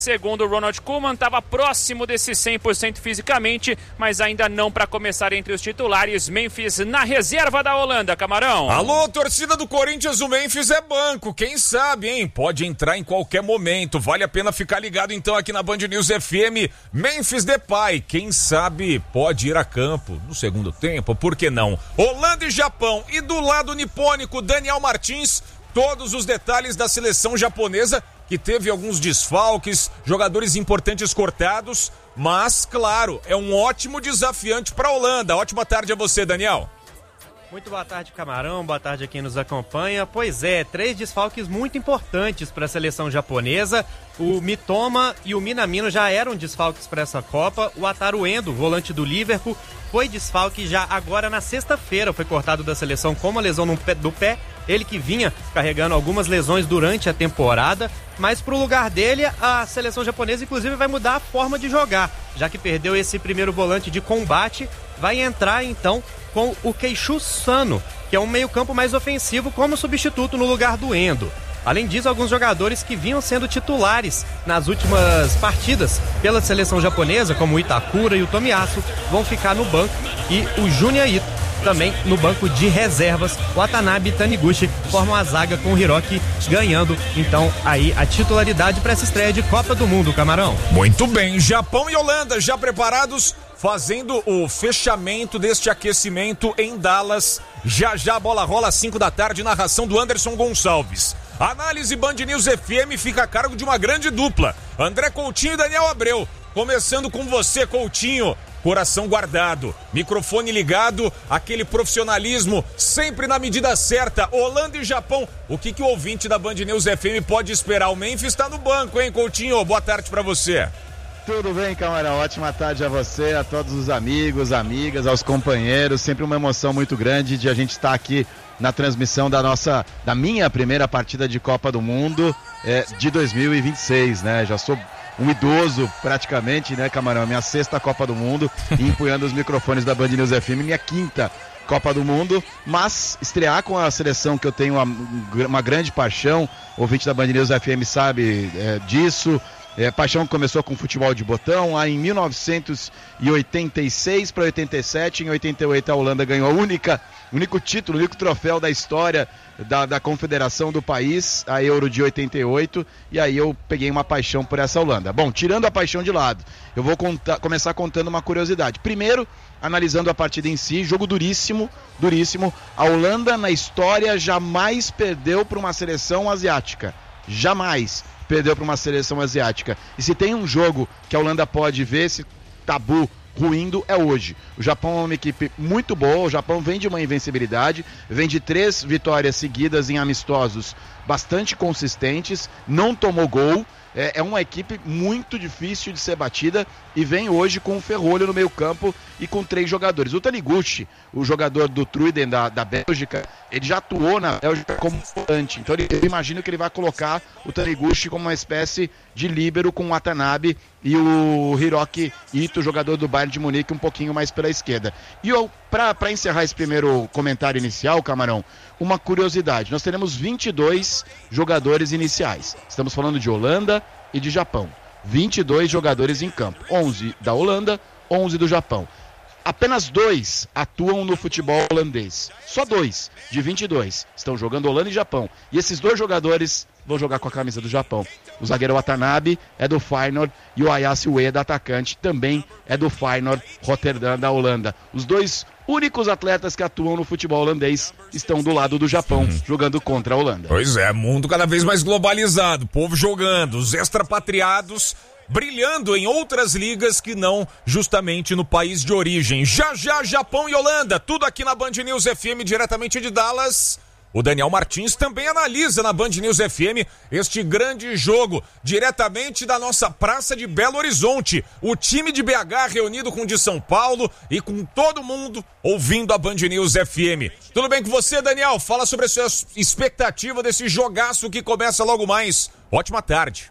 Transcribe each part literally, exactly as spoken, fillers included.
Segundo o Ronald Koeman, estava próximo desse cem por cento fisicamente, mas ainda não para começar entre os titulares. Memphis na reserva da Holanda, Camarão. Alô, torcida do Corinthians, o Memphis é banco, quem sabe, hein? Pode entrar em qualquer momento, vale a pena ficar ligado então aqui na Band News F M. Memphis Depay, quem sabe pode ir a campo no segundo tempo, por que não? Holanda e Japão, e do lado nipônico, Daniel Martins, todos os detalhes da seleção japonesa, que teve alguns desfalques, jogadores importantes cortados, mas, claro, é um ótimo desafiante para a Holanda. Ótima tarde a você, Daniel. Muito boa tarde, Camarão, boa tarde a quem nos acompanha. Pois é, três desfalques muito importantes para a seleção japonesa. O Mitoma e o Minamino já eram desfalques para essa Copa. O Wataru Endo, volante do Liverpool, foi desfalque já agora na sexta-feira. Foi cortado da seleção com uma lesão no pé, do pé. Ele que vinha carregando algumas lesões durante a temporada. Mas pro lugar dele, a seleção japonesa inclusive vai mudar a forma de jogar. Já que perdeu esse primeiro volante de combate, vai entrar então com o Keishu Sano, que é um meio-campo mais ofensivo como substituto no lugar do Endo. Além disso, alguns jogadores que vinham sendo titulares nas últimas partidas pela seleção japonesa, como o Itakura e o Tomiyasu, vão ficar no banco, e o Junya Ito também no banco de reservas. Watanabe e Taniguchi formam a zaga com o Hiroki ganhando então aí a titularidade para essa estreia de Copa do Mundo, Camarão. Muito bem, Japão e Holanda já preparados, fazendo o fechamento deste aquecimento em Dallas. Já já a bola rola às cinco da tarde, narração do Anderson Gonçalves. Análise Band News F M fica a cargo de uma grande dupla, André Coutinho e Daniel Abreu. Começando com você, Coutinho, coração guardado, microfone ligado, aquele profissionalismo sempre na medida certa. Holanda e Japão, o que, que o ouvinte da Band News F M pode esperar? O Memphis está no banco, hein, Coutinho? Boa tarde para você. Tudo bem, Camarão? Ótima tarde a você, a todos os amigos, amigas, aos companheiros. Sempre uma emoção muito grande de a gente estar aqui na transmissão da nossa, da minha primeira partida de Copa do Mundo é, de dois mil e vinte e seis, né? Já sou um idoso praticamente, né, Camarão? Minha sexta Copa do Mundo, e empunhando os microfones da Band News F M, minha quinta Copa do Mundo, mas estrear com a seleção que eu tenho uma, uma grande paixão, o ouvinte da Band News F M sabe é, disso. É, paixão que começou com futebol de botão, lá em mil novecentos e oitenta e seis para oitenta e sete, em oitenta e oito a Holanda ganhou a única, único título, o único troféu da história da, da confederação do país, a Euro de oitenta e oito, e aí eu peguei uma paixão por essa Holanda. Bom, tirando a paixão de lado, eu vou contar, começar contando uma curiosidade. Primeiro, analisando a partida em si, jogo duríssimo, duríssimo. A Holanda na história jamais perdeu para uma seleção asiática, jamais perdeu para uma seleção asiática. E se tem um jogo que a Holanda pode ver esse tabu ruindo, é hoje. O Japão é uma equipe muito boa, o Japão vem de uma invencibilidade, vem de três vitórias seguidas em amistosos bastante consistentes, não tomou gol, é, é uma equipe muito difícil de ser batida, e vem hoje com o Ferrolho no meio campo e com três jogadores. O Taniguchi, o jogador do Truiden da, da Bélgica, ele já atuou na Bélgica como volante, então ele, eu imagino que ele vai colocar o Taniguchi como uma espécie de líbero com o Watanabe e o Hiroki Ito, jogador do Bayern de Munique, um pouquinho mais pela esquerda. E eu, para encerrar esse primeiro comentário inicial, Camarão, uma curiosidade: nós teremos vinte e dois jogadores iniciais. Estamos falando de Holanda e de Japão. vinte e dois jogadores em campo, onze da Holanda, onze do Japão. Apenas dois atuam no futebol holandês. Só dois de vinte e dois estão jogando Holanda e Japão. E esses dois jogadores vão jogar com a camisa do Japão. O zagueiro Watanabe é do Feyenoord e o Ayase Ueda, atacante, também é do Feyenoord Rotterdam da Holanda. Os dois únicos atletas que atuam no futebol holandês estão do lado do Japão, uhum, jogando contra a Holanda. Pois é, mundo cada vez mais globalizado, povo jogando, os extrapatriados brilhando em outras ligas que não justamente no país de origem. Já já, Japão e Holanda, tudo aqui na Band News F M, diretamente de Dallas. O Daniel Martins também analisa na Band News F M este grande jogo, diretamente da nossa praça de Belo Horizonte. O time de B H reunido com o de São Paulo e com todo mundo ouvindo a Band News F M. Tudo bem com você, Daniel? Fala sobre a sua expectativa desse jogaço que começa logo mais. Ótima tarde.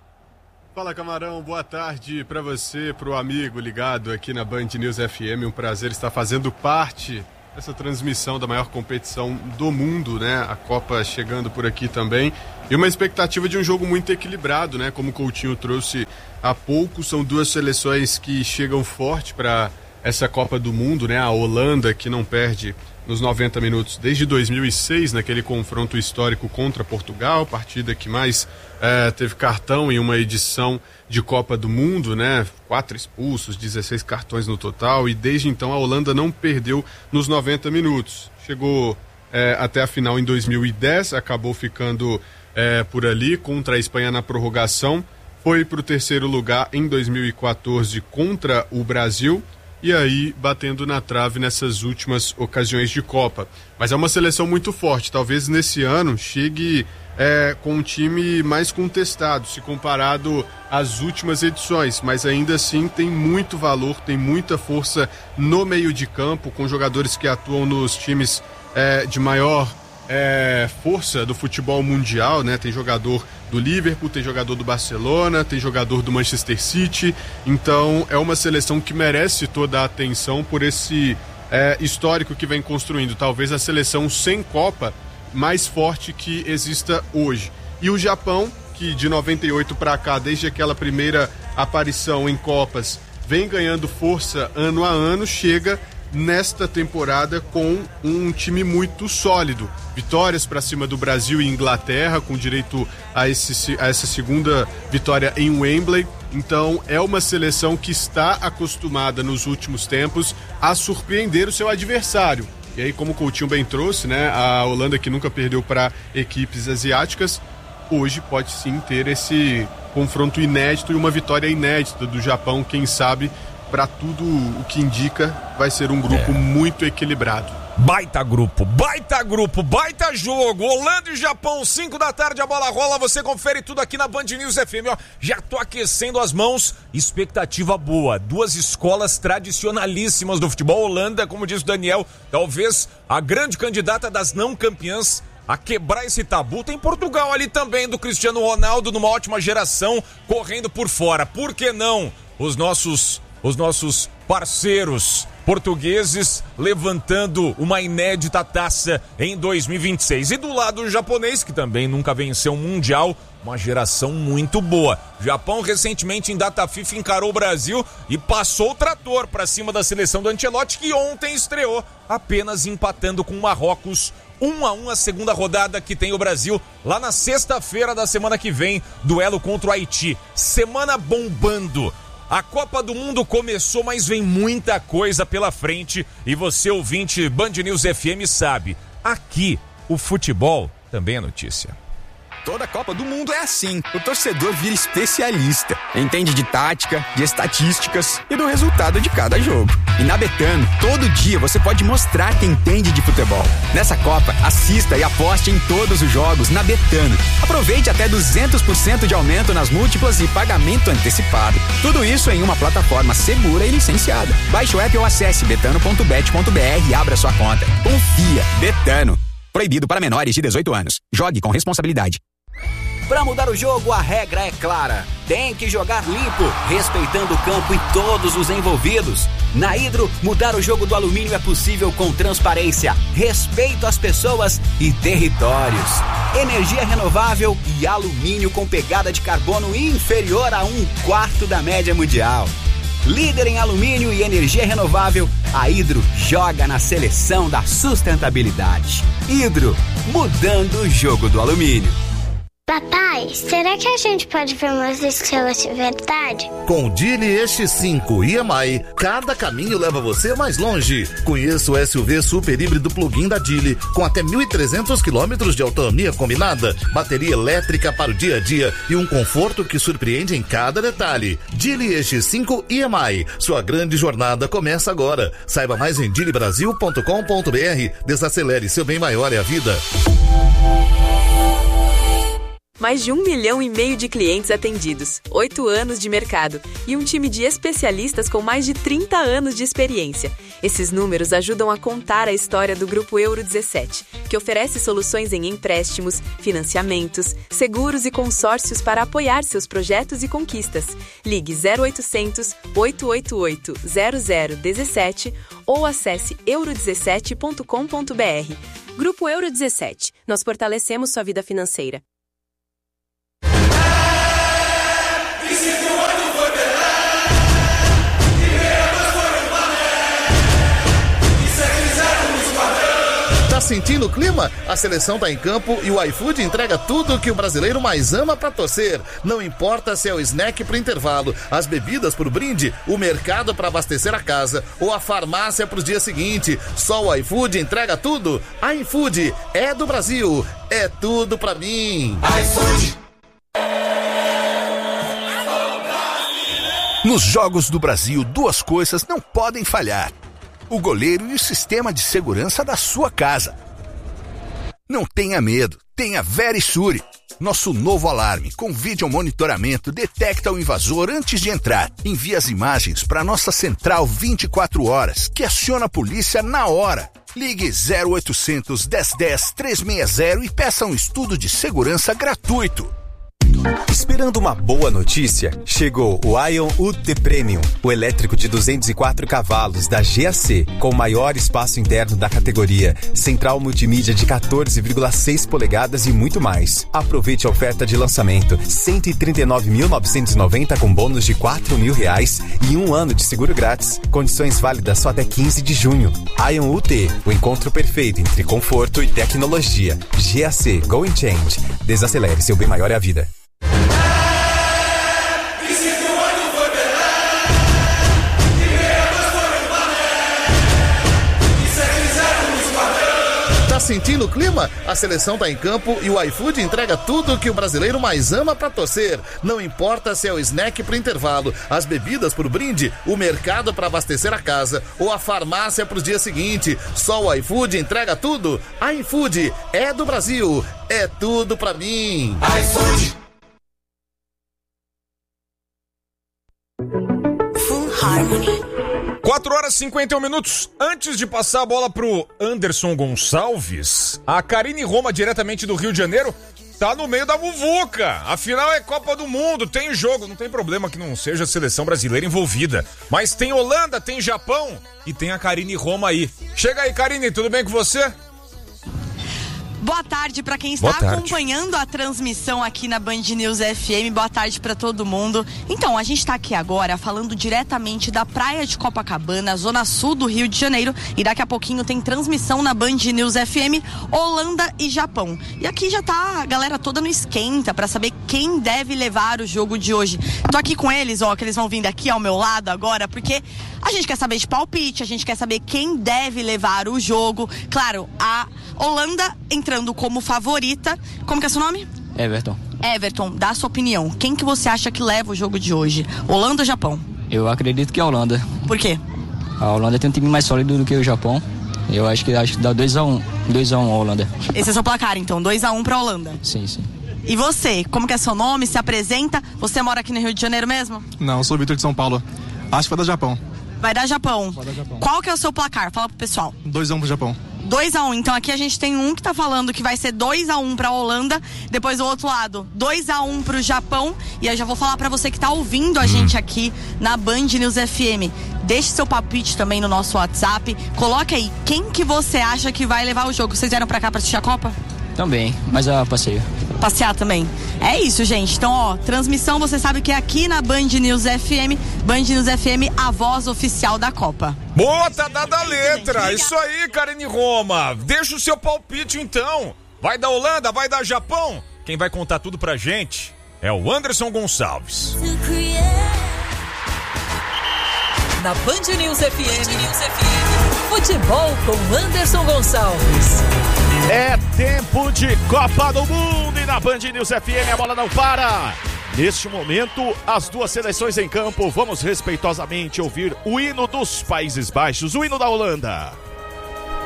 Fala, Camarão, boa tarde para você, pro amigo ligado aqui na Band News F M. Um prazer estar fazendo parte essa transmissão da maior competição do mundo, né? A Copa chegando por aqui também. E uma expectativa de um jogo muito equilibrado, né? Como o Coutinho trouxe há pouco, são duas seleções que chegam forte para essa Copa do Mundo, né? A Holanda, que não perde nos noventa minutos desde dois mil e seis, naquele confronto histórico contra Portugal, partida que mais é, teve cartão em uma edição de Copa do Mundo, né? Quatro expulsos, dezesseis cartões no total, e desde então a Holanda não perdeu nos noventa minutos. Chegou é, até a final em dois mil e dez, acabou ficando é, por ali contra a Espanha na prorrogação, foi para o terceiro lugar em dois mil e quatorze contra o Brasil, e aí batendo na trave nessas últimas ocasiões de Copa. Mas é uma seleção muito forte, talvez nesse ano chegue é, com um time mais contestado, se comparado às últimas edições, mas ainda assim tem muito valor, tem muita força no meio de campo, com jogadores que atuam nos times é, de maior é, força do futebol mundial, né? Tem jogador do Liverpool, tem jogador do Barcelona, tem jogador do Manchester City, então é uma seleção que merece toda a atenção por esse é, histórico que vem construindo, talvez a seleção sem Copa mais forte que exista hoje. E o Japão, que de noventa e oito para cá, desde aquela primeira aparição em Copas, vem ganhando força ano a ano, chega nesta temporada com um time muito sólido. Vitórias para cima do Brasil e Inglaterra, com direito a, esse, a essa segunda vitória em Wembley. Então é uma seleção que está acostumada nos últimos tempos a surpreender o seu adversário. E aí, como o Coutinho bem trouxe, né, a Holanda, que nunca perdeu para equipes asiáticas, hoje pode sim ter esse confronto inédito e uma vitória inédita do Japão, quem sabe. Para tudo o que indica, vai ser um grupo é. muito equilibrado. Baita grupo, baita grupo, baita jogo. Holanda e Japão, cinco da tarde, a bola rola. Você confere tudo aqui na Band News F M. Ó, já tô aquecendo as mãos. Expectativa boa. Duas escolas tradicionalíssimas do futebol. Holanda, como diz o Daniel, talvez a grande candidata das não campeãs a quebrar esse tabu. Tem Portugal ali também, do Cristiano Ronaldo, numa ótima geração, correndo por fora. Por que não os nossos... Os nossos parceiros portugueses levantando uma inédita taça em dois mil e vinte e seis. E do lado japonês, que também nunca venceu um mundial, uma geração muito boa. O Japão recentemente em data FIFA encarou o Brasil e passou o trator para cima da seleção do Ancelotti, que ontem estreou apenas empatando com o Marrocos. Um a um a segunda rodada que tem o Brasil lá na sexta-feira da semana que vem, duelo contra o Haiti. Semana bombando. A Copa do Mundo começou, mas vem muita coisa pela frente e você, ouvinte Band News F M, sabe, aqui o futebol também é notícia. Toda Copa do Mundo é assim, o torcedor vira especialista, entende de tática, de estatísticas e do resultado de cada jogo. E na Betano, todo dia você pode mostrar que entende de futebol. Nessa Copa, assista e aposte em todos os jogos na Betano. Aproveite até duzentos por cento de aumento nas múltiplas e pagamento antecipado. Tudo isso em uma plataforma segura e licenciada. Baixe o app ou acesse betano ponto bet ponto b r e abra sua conta. Confia, Betano. Proibido para menores de dezoito anos. Jogue com responsabilidade. Para mudar o jogo, a regra é clara. Tem que jogar limpo, respeitando o campo e todos os envolvidos. Na Hidro, mudar o jogo do alumínio é possível com transparência, respeito às pessoas e territórios. Energia renovável e alumínio com pegada de carbono inferior a um quarto da média mundial. Líder em alumínio e energia renovável, a Hidro joga na seleção da sustentabilidade. Hidro, mudando o jogo do alumínio. Papai, será que a gente pode ver umas estrelas de verdade? Com o Geely E X cinco e M I, cada caminho leva você mais longe. Conheça o S U V super híbrido plug-in da Geely, com até mil e trezentos quilômetros de autonomia combinada, bateria elétrica para o dia a dia e um conforto que surpreende em cada detalhe. Geely E X cinco e M I, sua grande jornada começa agora. Saiba mais em geely brasil ponto com ponto b r. Desacelere, seu bem maior é a vida. Mais de um milhão e meio de clientes atendidos, oito anos de mercado e um time de especialistas com mais de trinta anos de experiência. Esses números ajudam a contar a história do Grupo Euro dezessete, que oferece soluções em empréstimos, financiamentos, seguros e consórcios para apoiar seus projetos e conquistas. Ligue zero oitocentos, oito oito oito, zero zero um sete ou acesse euro dezessete ponto com ponto b r. Grupo Euro dezessete. Nós fortalecemos sua vida financeira. Tá sentindo o clima? A seleção tá em campo e o iFood entrega tudo que o brasileiro mais ama pra torcer. Não importa se é o snack pro intervalo, as bebidas pro brinde, o mercado pra abastecer a casa ou a farmácia pros dias seguintes. Só o iFood entrega tudo. iFood é do Brasil, é tudo pra mim. iFood. Nos Jogos do Brasil, duas coisas não podem falhar: o goleiro e o sistema de segurança da sua casa. Não tenha medo, tenha Verisure. Nosso novo alarme com vídeo monitoramento detecta o invasor antes de entrar. Envia as imagens para nossa central vinte e quatro horas, que aciona a polícia na hora. Ligue zero oitocentos, dez dez, trezentos e sessenta e peça um estudo de segurança gratuito. Esperando uma boa notícia? Chegou o Ion U T Premium, o elétrico de duzentos e quatro cavalos da G A C, com o maior espaço interno da categoria, central multimídia de quatorze vírgula seis polegadas e muito mais. Aproveite a oferta de lançamento, cento e trinta e nove mil novecentos e noventa com bônus de quatro mil reais e um ano de seguro grátis. Condições válidas só até quinze de junho. Ion U T, o encontro perfeito entre conforto e tecnologia. G A C, Go and Change. Desacelere, seu bem maior é a vida. Tá sentindo o clima? A seleção tá em campo e o iFood entrega tudo que o brasileiro mais ama pra torcer. Não importa se é o snack pro intervalo, as bebidas pro brinde, o mercado pra abastecer a casa ou a farmácia pros dias seguintes. Só o iFood entrega tudo. iFood é do Brasil, é tudo pra mim. iFood. Full Harmony. quatro horas e cinquenta e um minutos. Antes de passar a bola pro Anderson Gonçalves, a Karine Roma, diretamente do Rio de Janeiro, tá no meio da muvuca. Afinal é Copa do Mundo, tem jogo, não tem problema que não seja a seleção brasileira envolvida. Mas tem Holanda, tem Japão e tem a Karine Roma aí. Chega aí, Karine, tudo bem com você? Boa tarde para quem está acompanhando a transmissão aqui na Band News F M. Boa tarde para todo mundo. Então, a gente está aqui agora falando diretamente da praia de Copacabana, zona sul do Rio de Janeiro. E daqui a pouquinho tem transmissão na Band News F M, Holanda e Japão. E aqui já tá a galera toda no esquenta para saber quem deve levar o jogo de hoje. Tô aqui com eles, ó, que eles vão vir daqui ao meu lado agora, porque a gente quer saber de palpite, a gente quer saber quem deve levar o jogo. Claro, a Holanda entrando como favorita. Como que é seu nome? Everton. Everton, dá a sua opinião. Quem que você acha que leva o jogo de hoje? Holanda ou Japão? Eu acredito que é a Holanda. Por quê? A Holanda tem um time mais sólido do que o Japão. Eu acho que, acho que dá dois a um. dois a um a Holanda. Esse é seu placar, então. dois a um pra Holanda. Sim, sim. E você? Como que é seu nome? Se apresenta? Você mora aqui no Rio de Janeiro mesmo? Não, eu sou o Vitor de São Paulo. Acho que vai dar Japão. Vai dar Japão. Vai dar Japão. Qual que é o seu placar? Fala pro pessoal. dois a um pro Japão. dois a um, então aqui a gente tem um que tá falando que vai ser dois a um pra Holanda, depois do outro lado, dois a um pro Japão, e aí já vou falar pra você que tá ouvindo a hum. gente aqui na Band News F M. Deixe seu palpite também no nosso WhatsApp, coloque aí quem que você acha que vai levar o jogo. Vocês vieram pra cá pra assistir a Copa? Também, mas a passeio. Passear também. É isso, gente. Então, ó, transmissão você sabe que é aqui na Band News F M. Band News F M, a voz oficial da Copa. Boa, tá dada a letra. Isso aí, Karine Roma. Deixa o seu palpite, então. Vai da Holanda, vai da Japão? Quem vai contar tudo pra gente é o Anderson Gonçalves. Na Band News F M, futebol com Anderson Gonçalves. É tempo de Copa do Mundo e na Band News F M a bola não para. Neste momento, as duas seleções em campo. Vamos respeitosamente ouvir o hino dos Países Baixos, o hino da Holanda.